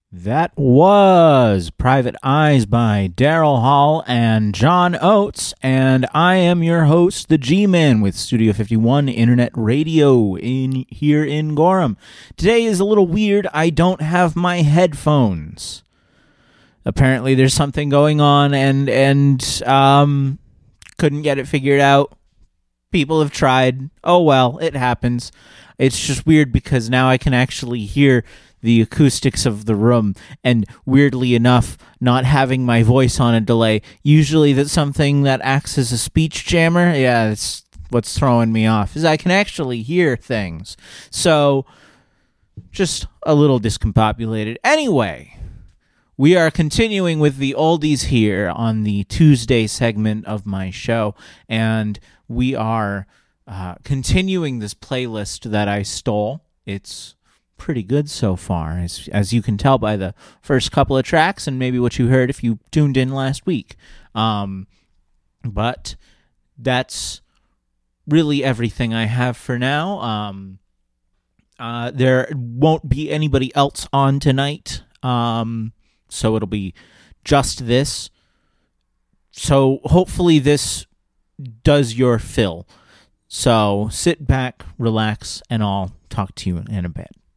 That was Private Eyes by Daryl Hall and John Oates, and I am your host, the G-Man, with Studio 51 Internet Radio here in Gorham. Today is a little weird. I don't have my headphones. Apparently there's something going on, and couldn't get it figured out. People have tried. Oh well, it happens. It's just weird because now I can actually hear the acoustics of the room, and weirdly enough, not having my voice on a delay. Usually that's something that acts as a speech jammer. Yeah, it's what's throwing me off, is I can actually hear things. So, just a little discombobulated. Anyway, we are continuing with the oldies here on the Tuesday segment of my show, and we are continuing this playlist that I stole. It's pretty good so far, as you can tell by the first couple of tracks and maybe what you heard if you tuned in last week. But that's really everything I have for now. There won't be anybody else on tonight, so it'll be just this. So hopefully this does your fill. So sit back, relax, and I'll talk to you in a bit.